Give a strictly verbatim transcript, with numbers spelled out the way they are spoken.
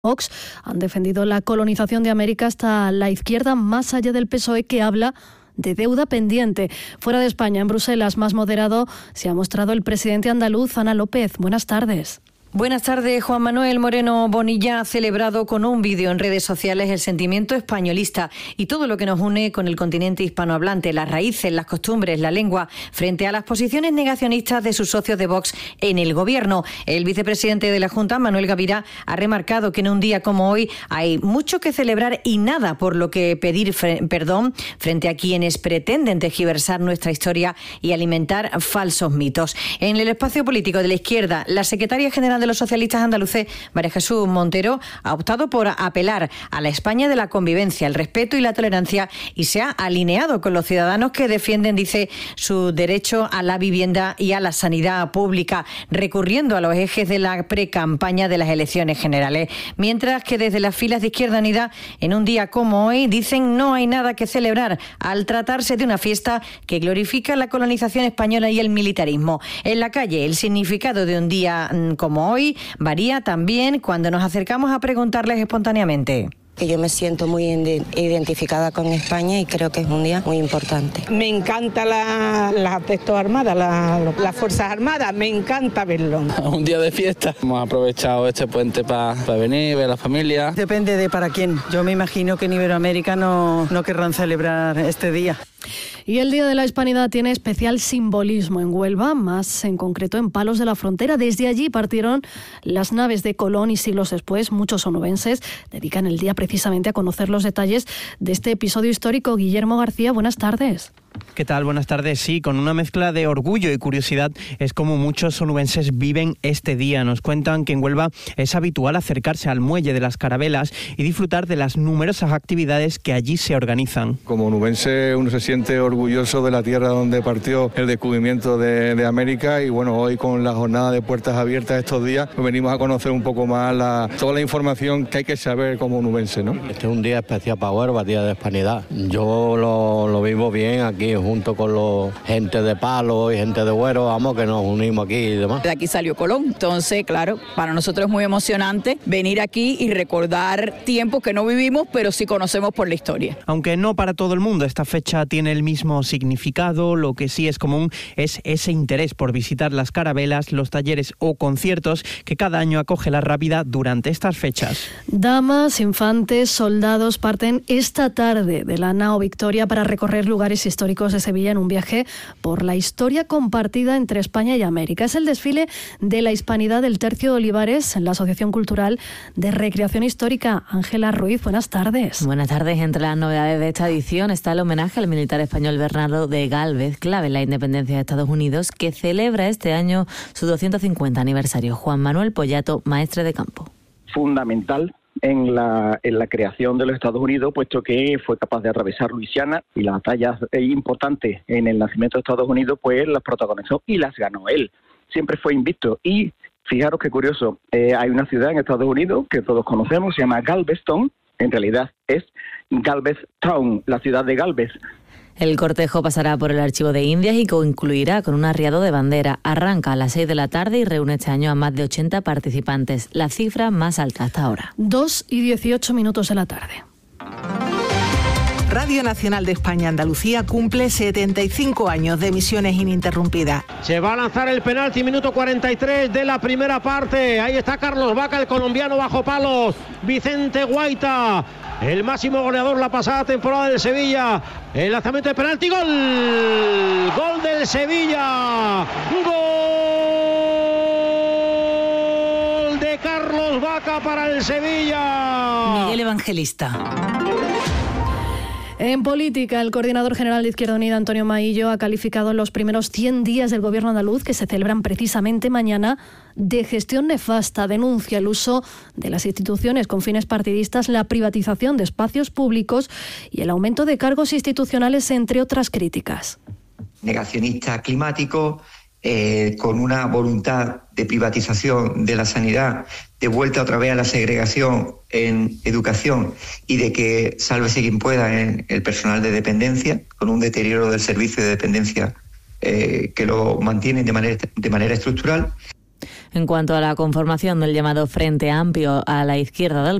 Vox han defendido la colonización de América hasta la izquierda, más allá del P S O E, que habla de deuda pendiente. Fuera de España, en Bruselas, más moderado se ha mostrado el presidente andaluz, Ana López. Buenas tardes. Buenas tardes. Juan Manuel Moreno Bonilla ha celebrado con un vídeo en redes sociales el sentimiento españolista y todo lo que nos une con el continente hispanohablante, las raíces, las costumbres, la lengua, frente a las posiciones negacionistas de sus socios de Vox en el gobierno. El vicepresidente de la Junta, Manuel Gavirá, ha remarcado que en un día como hoy hay mucho que celebrar y nada por lo que pedir fre- perdón frente a quienes pretenden tergiversar nuestra historia y alimentar falsos mitos. En el espacio político de la izquierda, la secretaria general de los socialistas andaluces, María Jesús Montero, ha optado por apelar a la España de la convivencia, el respeto y la tolerancia y se ha alineado con los ciudadanos que defienden, dice, su derecho a la vivienda y a la sanidad pública, recurriendo a los ejes de la precampaña de las elecciones generales. Mientras que desde las filas de Izquierda Unida, en un día como hoy, dicen no hay nada que celebrar al tratarse de una fiesta que glorifica la colonización española y el militarismo. En la calle, el significado de un día como hoy varía también cuando nos acercamos a preguntarles espontáneamente. Que yo me siento muy identificada con España y creo que es un día muy importante. Me encanta la, las textos armadas, la, las Fuerzas Armadas, me encanta verlo. Un día de fiesta. Hemos aprovechado este puente para pa venir, ver a la familia. Depende de para quién. Yo me imagino que en Iberoamérica no, no querrán celebrar este día. Y el Día de la Hispanidad tiene especial simbolismo en Huelva, más en concreto en Palos de la Frontera. Desde allí partieron las naves de Colón y siglos después muchos onubenses dedican el día precisamente a conocer los detalles de este episodio histórico. Guillermo García, buenas tardes. ¿Qué tal? Buenas tardes. Sí, con una mezcla de orgullo y curiosidad es como muchos onubenses viven este día. Nos cuentan que en Huelva es habitual acercarse al muelle de las Carabelas y disfrutar de las numerosas actividades que allí se organizan. Como onubense uno se siente orgulloso de la tierra donde partió el descubrimiento de, de América y bueno, hoy con la jornada de puertas abiertas estos días pues venimos a conocer un poco más la, toda la información que hay que saber como onubense, ¿no? Este es un día especial para Huelva, Día de Hispanidad. Yo lo, lo vivo bien aquí junto con los gente de Palo y gente de Güero, vamos, que nos unimos aquí y demás. De aquí salió Colón, entonces, claro, para nosotros es muy emocionante venir aquí y recordar tiempos que no vivimos, pero sí conocemos por la historia. Aunque no para todo el mundo esta fecha tiene el mismo significado, lo que sí es común es ese interés por visitar las carabelas, los talleres o conciertos que cada año acoge la Rábida durante estas fechas. Damas, infantes, soldados parten esta tarde de la nao Victoria para recorrer lugares históricos de Sevilla en un viaje por la historia compartida entre España y América. Es el desfile de la Hispanidad del Tercio de Olivares en la Asociación Cultural de Recreación Histórica. Ángela Ruiz, buenas tardes. Buenas tardes. Entre las novedades de esta edición está el homenaje al militar español Bernardo de Gálvez, clave en la independencia de Estados Unidos, que celebra este año su doscientos cincuenta aniversario. Juan Manuel Pollato, maestre de campo. Fundamental en la, en la creación de los Estados Unidos, puesto que fue capaz de atravesar Luisiana y las batallas importantes en el nacimiento de Estados Unidos, pues las protagonizó y las ganó él. Siempre fue invicto y fijaros qué curioso, eh, hay una ciudad en Estados Unidos que todos conocemos, se llama Galveston, en realidad es Galvestown, la ciudad de Galvez. El cortejo pasará por el Archivo de Indias y concluirá con un arriado de bandera. Arranca a las seis de la tarde y reúne este año a más de ochenta participantes, la cifra más alta hasta ahora. dos y dieciocho minutos de la tarde. Radio Nacional de España Andalucía cumple setenta y cinco años de emisiones ininterrumpidas. Se va a lanzar el penalti, minuto cuarenta y tres de la primera parte. Ahí está Carlos Vaca, el colombiano bajo palos. Vicente Guaita, el máximo goleador la pasada temporada del Sevilla. El lanzamiento de penalti, gol. Gol del Sevilla. Gol de Carlos Vaca para el Sevilla. Miguel Evangelista. En política, el coordinador general de Izquierda Unida, Antonio Maillo, ha calificado los primeros cien días del gobierno andaluz, que se celebran precisamente mañana, de gestión nefasta. Denuncia el uso de las instituciones con fines partidistas, la privatización de espacios públicos y el aumento de cargos institucionales, entre otras críticas. Negacionista climático, eh, con una voluntad de privatización de la sanidad, de vuelta otra vez a la segregación en educación y de que sálvese quien pueda en el personal de dependencia, con un deterioro del servicio de dependencia eh, que lo mantienen de manera, de manera estructural. En cuanto a la conformación del llamado Frente Amplio a la izquierda del